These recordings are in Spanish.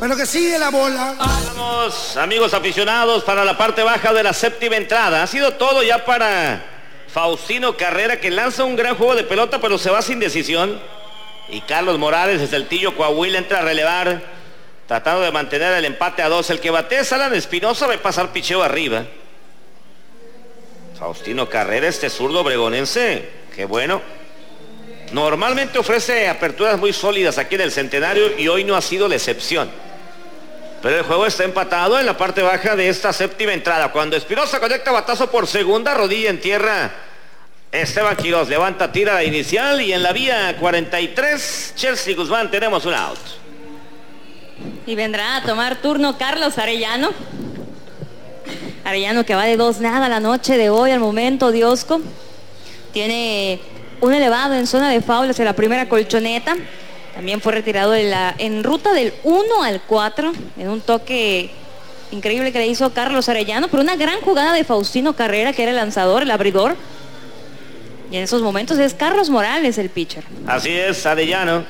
lo que sigue la bola. Vamos, amigos aficionados, para la parte baja de la séptima entrada. Ha sido todo ya para Faustino Carrera, que lanza un gran juego de pelota, pero se va sin decisión. Y Carlos Morales, de Saltillo, Coahuila, entra a relevar, tratando de mantener el empate a 2. El que batea es Alan Espinosa, va a pasar picheo arriba. Faustino Carrera, este zurdo obregonense, qué bueno. Normalmente ofrece aperturas muy sólidas aquí en el Centenario y hoy no ha sido la excepción. Pero el juego está empatado en la parte baja de esta séptima entrada. Cuando Espinosa conecta batazo por segunda, rodilla en tierra, Esteban Quiroz levanta, tira la inicial y en la vía 43, Chelsea Guzmán, tenemos un out. Y vendrá a tomar turno Carlos Arellano. Arellano que va de 2-0 la noche de hoy al momento, Diosco. Tiene un elevado en zona de foul hacia la primera colchoneta. También fue retirado en ruta del 1 al 4 en un toque increíble que le hizo Carlos Arellano, pero una gran jugada de Faustino Carrera, que era el lanzador, el abridor. Y en esos momentos es Carlos Morales el pitcher. Así es, Arellano.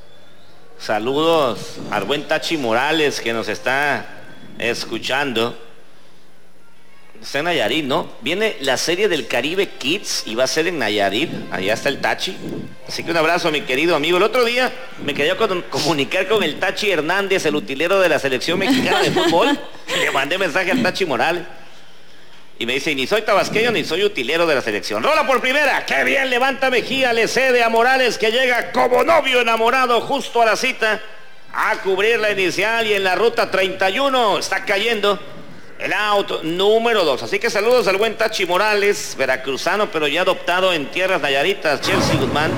Saludos al buen Tachi Morales, que nos está escuchando. Está en Nayarit, ¿no? Viene la serie del Caribe Kids y va a ser en Nayarit. Allá está el Tachi. Así que un abrazo, mi querido amigo. El otro día me quería comunicar con el Tachi Hernández, el utilero de la selección mexicana de fútbol. Le mandé mensaje al Tachi Morales. Y me dice, ni soy tabasqueño ni soy utilero de la selección. Rola por primera. ¡Qué bien! Levanta Mejía, le cede a Morales, que llega como novio enamorado justo a la cita a cubrir la inicial, y en la ruta 31 está cayendo el out número 2. Así que saludos al buen Tachi Morales, veracruzano, pero ya adoptado en tierras nayaritas, Chelsea Guzmán.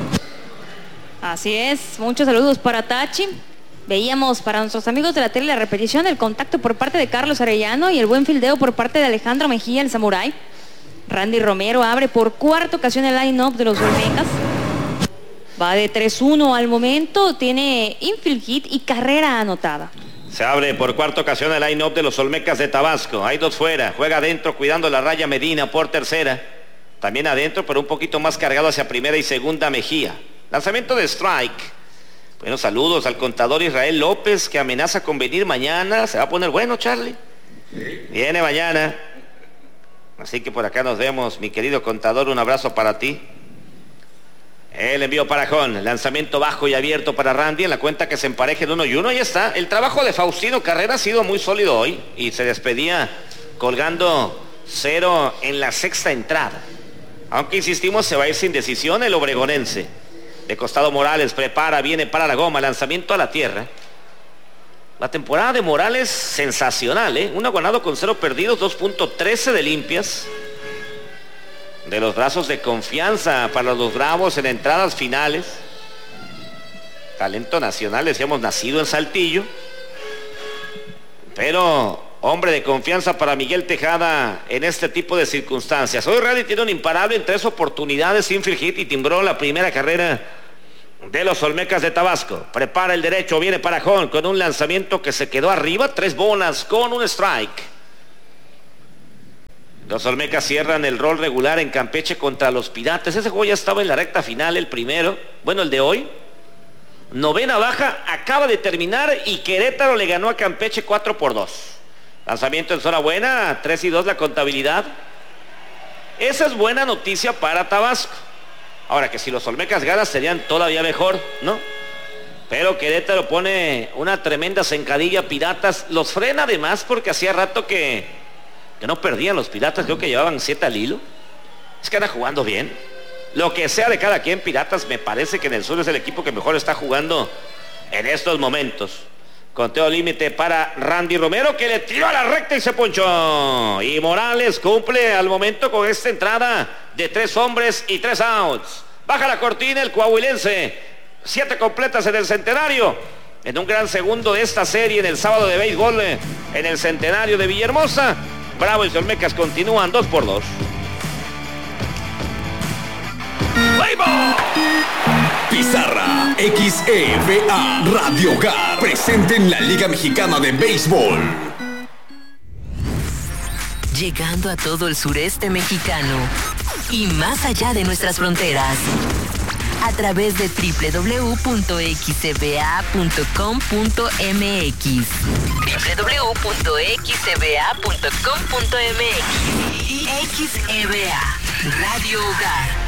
Así es, muchos saludos para Tachi. Veíamos para nuestros amigos de la tele la repetición del contacto por parte de Carlos Arellano y el buen fildeo por parte de Alejandro Mejía, el samurái. Randy Romero abre por cuarta ocasión el line-up de los Olmecas. Va de 3-1 al momento, tiene infield hit y carrera anotada. Se abre por cuarta ocasión el line-up de los Olmecas de Tabasco. Hay dos fuera, juega adentro cuidando la raya Medina por tercera. También adentro, pero un poquito más cargado hacia primera y segunda Mejía. Lanzamiento de strike. Bueno, saludos al contador Israel López, que amenaza con venir mañana. Se va a poner bueno, Charlie. Viene mañana. Así que por acá nos vemos, mi querido contador. Un abrazo para ti. El envío para Jón. Lanzamiento bajo y abierto para Randy. En la cuenta que se empareje de 1-1. Ahí está. El trabajo de Faustino Carrera ha sido muy sólido hoy. Y se despedía colgando 0 en la sexta entrada. Aunque insistimos, se va a ir sin decisión el obregonense. De costado Morales, prepara, viene para la goma, lanzamiento a la tierra. La temporada de Morales, sensacional, ¿eh? 1 ganado con 0 perdidos, 2.13 de limpias. De los brazos de confianza para los Bravos en entradas finales. Talento nacional, decíamos, nacido en Saltillo. Pero hombre de confianza para Miguel Tejada en este tipo de circunstancias. Hoy Randy tiene un imparable en 3 oportunidades, infield hit, y timbró la primera carrera de los Olmecas de Tabasco. Prepara el derecho, viene para Jón con un lanzamiento que se quedó arriba, 3 bolas con un strike. Los Olmecas cierran el rol regular en Campeche contra los Piratas. Ese juego ya estaba en la recta final, el primero. Bueno, el de hoy. Novena baja, acaba de terminar y Querétaro le ganó a Campeche 4-2. Lanzamiento en zona buena, 3-2 la contabilidad. Esa es buena noticia para Tabasco. Ahora, que si los Olmecas ganan serían todavía mejor, ¿no? Pero Querétaro pone una tremenda zancadilla. Piratas los frena además porque hacía rato que no perdían los Piratas. Creo que llevaban 7 al hilo. Es que andan jugando bien. Lo que sea de cada quien, Piratas me parece que en el sur es el equipo que mejor está jugando en estos momentos. Conteo límite para Randy Romero, que le tiró a la recta y se ponchó. Y Morales cumple al momento con esta entrada de 3 hombres y 3 outs. Baja la cortina el coahuilense. 7 completas en el Centenario. En un gran segundo de esta serie en el sábado de béisbol en el Centenario de Villahermosa. Bravo y Olmecas continúan 2-2. ¡Béisbol! Pizarra XEVA Radio Hogar presente en la Liga Mexicana de Béisbol. Llegando a todo el sureste mexicano y más allá de nuestras fronteras. a través de www.xcba.com.mx. www.xcba.com.mx. Y XEBA, Radio Hogar.